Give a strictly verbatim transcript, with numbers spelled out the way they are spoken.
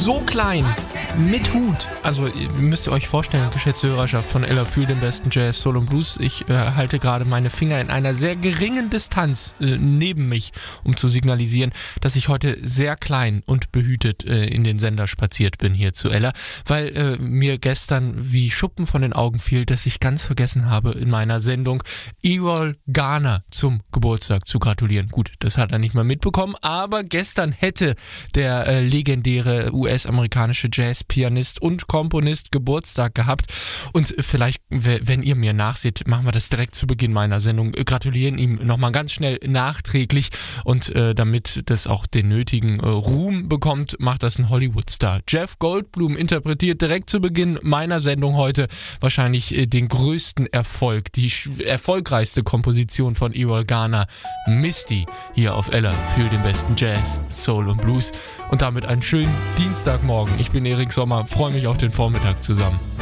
so klein, mit Hut. Also ihr müsst ihr euch vorstellen, geschätzte Hörerschaft von Ella für den besten Jazz, Soul und Blues. Ich äh, halte gerade meine Finger in einer sehr geringen Distanz äh, neben mich, um zu signalisieren, dass ich heute sehr klein und behütet äh, in den Sender spaziert bin hier zu Ella, weil äh, mir gestern wie Schuppen von den Augen fiel, dass ich ganz vergessen habe, in meiner Sendung Errol Garner zum Geburtstag zu gratulieren. Gut, das hat er nicht mal mitbekommen, aber gestern hätte der äh, legendäre U S-amerikanische Jazz-Pianist und Komponist Geburtstag gehabt. Und vielleicht, wenn ihr mir nachseht, machen wir das direkt zu Beginn meiner Sendung. Gratulieren ihm nochmal ganz schnell nachträglich und äh, damit das auch den nötigen äh, Ruhm bekommt, macht das ein Hollywood-Star. Jeff Goldblum interpretiert direkt zu Beginn meiner Sendung heute wahrscheinlich äh, den größten Erfolg, die sch- erfolgreichste Komposition von Errol Garner, Misty, hier auf Ella für den besten Jazz, Soul und Blues. Und damit einen schönen Dienstagmorgen. Ich bin Erik Sommer, freue mich auf den Vormittag zusammen.